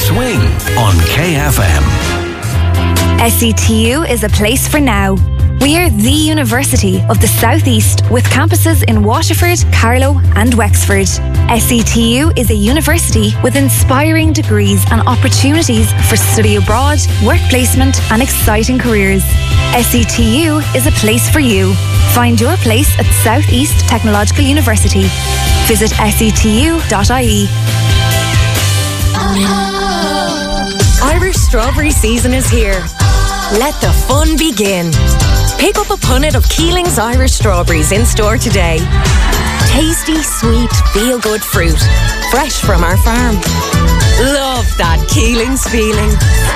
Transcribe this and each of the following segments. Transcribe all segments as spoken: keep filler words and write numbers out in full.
Swing on K F M. S E T U is a place for now. We are the University of the South East with campuses in Waterford, Carlow and Wexford. S E T U is a university with inspiring degrees and opportunities for study abroad, work placement and exciting careers. S E T U is a place for you. Find your place at South East Technological University. Visit S E T U dot I E. Irish strawberry season is here. Let the fun begin. Pick up a punnet of Keeling's Irish strawberries in store today. Tasty, sweet, feel-good fruit. Fresh from our farm. Love that Keeling's feeling.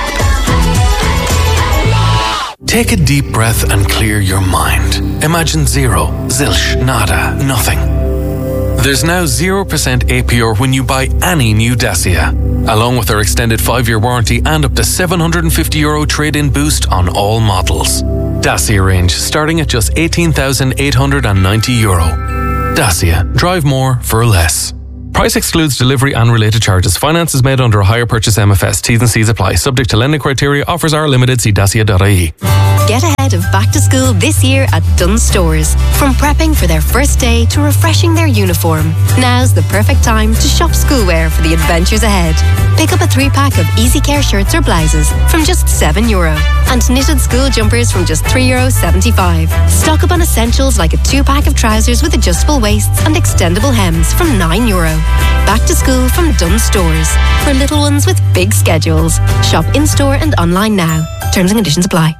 Take a deep breath and clear your mind. Imagine zero, zilch, nada, nothing. There's now zero percent A P R when you buy any new Dacia, along with our extended five-year warranty and up to seven hundred fifty euro trade-in boost on all models. Dacia range starting at just eighteen thousand eight hundred ninety euro. Dacia. Drive more for less. Price excludes delivery and related charges. Finance is made under a hire purchase M F S. T's and C's apply. Subject to lending criteria. Offers are limited. See dacia dot I E. Get ahead of back to school this year at Dunnes Stores. From prepping for their first day to refreshing their uniform, now's the perfect time to shop schoolwear for the adventures ahead. Pick up a three-pack of Easy Care shirts or blouses from just seven euro and knitted school jumpers from just three euro seventy-five. Stock up on essentials like a two-pack of trousers with adjustable waists and extendable hems from nine euro. Back to school from Dunnes Stores. For little ones with big schedules. Shop in-store and online now. Terms and conditions apply.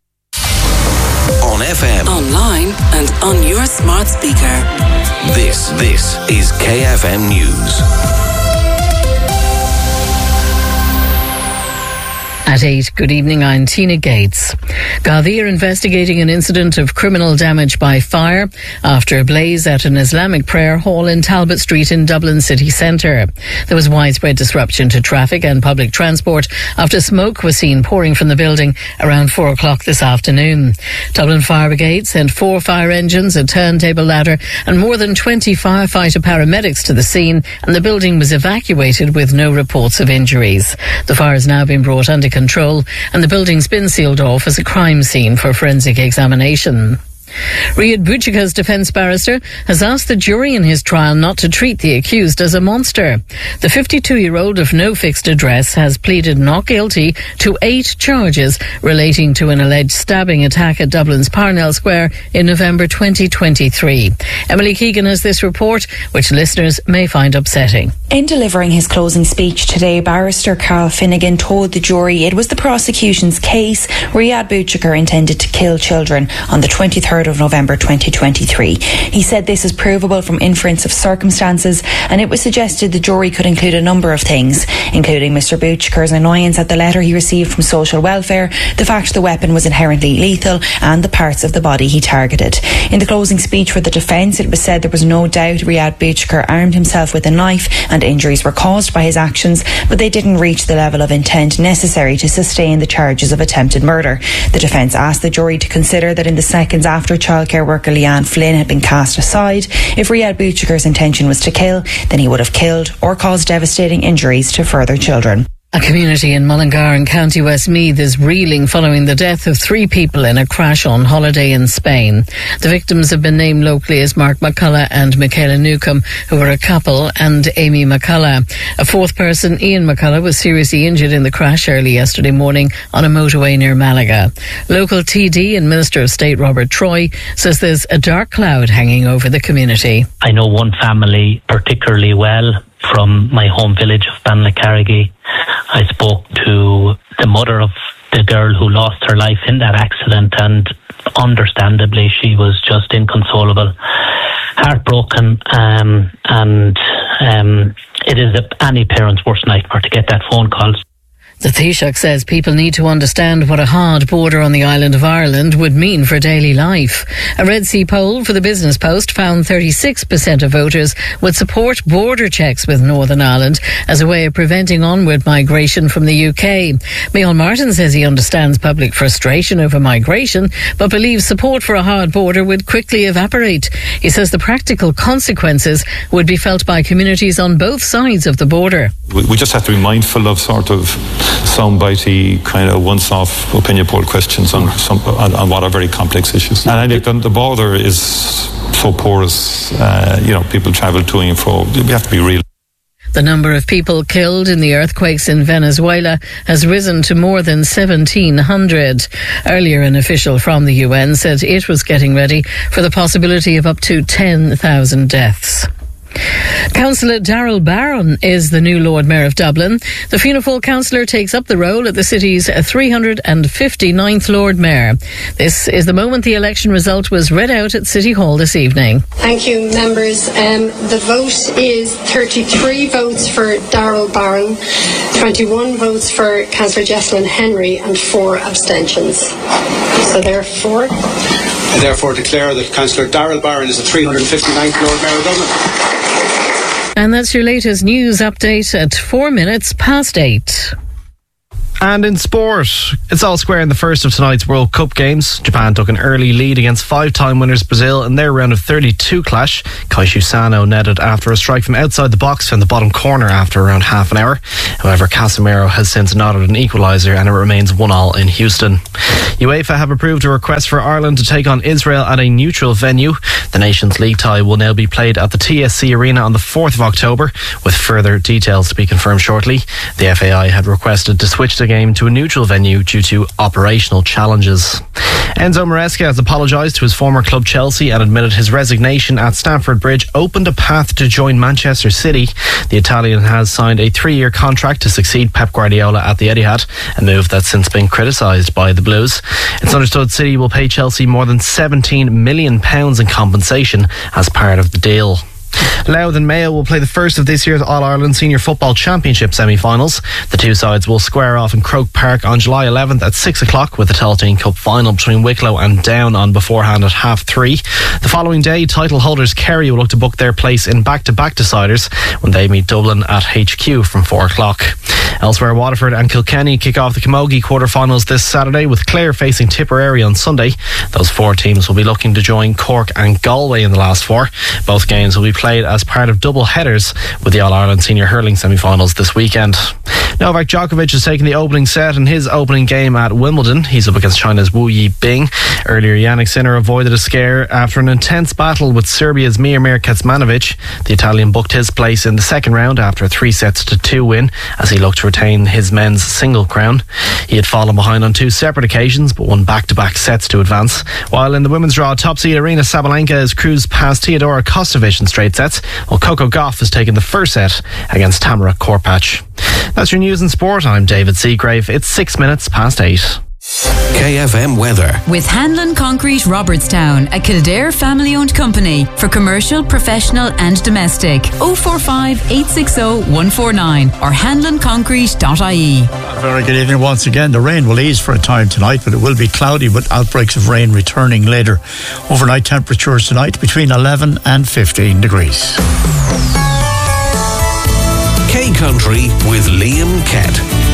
On F M. Online and on your smart speaker. This, this is K F M News. At eight, good evening, I'm Tina Gates. Gardaí are investigating an incident of criminal damage by fire after a blaze at an Islamic prayer hall in Talbot Street in Dublin city centre. There was widespread disruption to traffic and public transport after smoke was seen pouring from the building around four o'clock this afternoon. Dublin Fire Brigade sent four fire engines, a turntable ladder and more than twenty firefighter paramedics to the scene, and the building was evacuated with no reports of injuries. The fire has now been brought under control and the building's been sealed off as a crime scene for forensic examination. Riyad Bouchika's defence barrister has asked the jury in his trial not to treat the accused as a monster. The fifty-two-year-old of no fixed address has pleaded not guilty to eight charges relating to an alleged stabbing attack at Dublin's Parnell Square in November twenty twenty-three. Emily Keegan has this report, which listeners may find upsetting. In delivering his closing speech today, barrister Carl Finnegan told the jury it was the prosecution's case Riyad Bouchika intended to kill children on the twenty-third of November twenty twenty-three. He said this is provable from inference of circumstances, and it was suggested the jury could include a number of things, including Mr Bouchika's annoyance at the letter he received from social welfare, the fact the weapon was inherently lethal, and the parts of the body he targeted. In the closing speech for the defence, it was said there was no doubt Riyad Bouchika armed himself with a knife and injuries were caused by his actions, but they didn't reach the level of intent necessary to sustain the charges of attempted murder. The defence asked the jury to consider that in the seconds after childcare worker Leanne Flynn had been cast aside, if Riyad Bouchika's intention was to kill, then he would have killed or caused devastating injuries to further children. A community in Mullingar in County Westmeath is reeling following the death of three people in a crash on holiday in Spain. The victims have been named locally as Mark McCullough and Michaela Newcomb, who were a couple, and Amy McCullough. A fourth person, Ian McCullough, was seriously injured in the crash early yesterday morning on a motorway near Malaga. Local T D and Minister of State Robert Troy says there's a dark cloud hanging over the community. I know one family particularly well from my home village of Banlacarrigy. I spoke to the mother of the girl who lost her life in that accident, and understandably she was just inconsolable, heartbroken, um, and um, it is any parent's worst nightmare to get that phone call. The Taoiseach says people need to understand what a hard border on the island of Ireland would mean for daily life. A Red C poll for the Business Post found thirty-six percent of voters would support border checks with Northern Ireland as a way of preventing onward migration from the U K. Micheál Martin says he understands public frustration over migration, but believes support for a hard border would quickly evaporate. He says the practical consequences would be felt by communities on both sides of the border. We just have to be mindful of sort of soundbitey kind of once-off opinion poll questions on, some, on, on what are very complex issues. And I think the border is so porous, uh, you know, people travel to and fro. We have to be real. The number of people killed in the earthquakes in Venezuela has risen to more than seventeen hundred. Earlier, an official from the U N said it was getting ready for the possibility of up to ten thousand deaths. Councillor Daryl Barron is the new Lord Mayor of Dublin. The Fianna Fáil councillor takes up the role at the city's three hundred fifty-ninth Lord Mayor. This is the moment the election result was read out at City Hall this evening. Thank you, members. Um, the vote is thirty-three votes for Daryl Barron, twenty-one votes for Councillor Jessalyn Henry and four abstentions. So therefore... I therefore declare that Councillor Daryl Barron is the three hundred fifty-ninth Lord Mayor of Dublin. And that's your latest news update at four minutes past eight. And in sport, it's all square in the first of tonight's World Cup games. Japan took an early lead against five-time winners Brazil in their round of thirty-two clash. Kaishu Sano netted after a strike from outside the box in the bottom corner after around half an hour. However, Casemiro has since nodded an equaliser and it remains one all in Houston. UEFA have approved a request for Ireland to take on Israel at a neutral venue. The Nations League tie will now be played at the T S C Arena on the fourth of October, with further details to be confirmed shortly. The F A I had requested to switch the game to a neutral venue due to operational challenges. Enzo Maresca has apologised to his former club Chelsea and admitted his resignation at Stamford Bridge opened a path to join Manchester City. The Italian has signed a three-year contract to succeed Pep Guardiola at the Etihad, a move that's since been criticised by the Blues. It's understood City will pay Chelsea more than seventeen million pounds in compensation as part of the deal. Louth and Mayo will play the first of this year's All-Ireland Senior Football Championship semi-finals. The two sides will square off in Croke Park on July eleventh at six o'clock, with the Tailteann Cup final between Wicklow and Down on beforehand at half three. The following day, title holders Kerry will look to book their place in back-to-back deciders when they meet Dublin at H Q from four o'clock. Elsewhere, Waterford and Kilkenny kick off the Camogie quarter-finals this Saturday, with Clare facing Tipperary on Sunday. Those four teams will be looking to join Cork and Galway in the last four. Both games will be played as part of double headers with the All-Ireland Senior Hurling semi-finals this weekend. Novak Djokovic has taken the opening set in his opening game at Wimbledon. He's up against China's Wu Yibing. Earlier, Jannik Sinner avoided a scare after an intense battle with Serbia's Miomir Kecmanovic. The Italian booked his place in the second round after a three sets to two win as he looked to retain his men's single crown. He had fallen behind on two separate occasions but won back-to-back sets to advance. While in the women's draw, top seed Aryna Sabalenka has cruised past Teodora Kostovic in straight sets, while Coco Gauff has taken the first set against Tamara Korpach. That's your news and sport. I'm David Seagrave. It's six minutes past eight. K F M weather. With Hanlon Concrete Robertstown, a Kildare family-owned company for commercial, professional and domestic. oh four five, eight six oh, one four nine or hanlon concrete dot I E. Very good evening once again. The rain will ease for a time tonight, but it will be cloudy with outbreaks of rain returning later. Overnight temperatures tonight between eleven and fifteen degrees. K Country with Liam Kett.